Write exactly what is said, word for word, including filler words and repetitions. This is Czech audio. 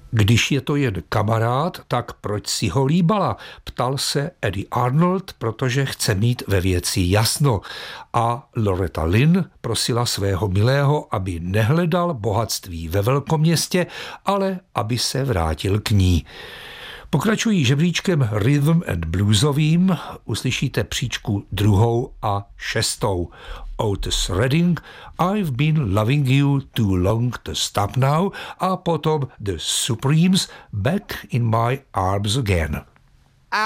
Když je to jen kamarád, tak proč si ho líbala? Ptal se Eddie Arnold, protože chce mít ve věci jasno. A Loretta Lynn prosila svého milého, aby nehledal bohatství ve velkoměstě, ale aby se vrátil k ní. Pokračují žebříčkem rhythm and bluesovým, uslyšíte příčku druhou a šestou. Otis Redding, I've been loving you too long to stop now, a potom The Supremes, Back in my arms again.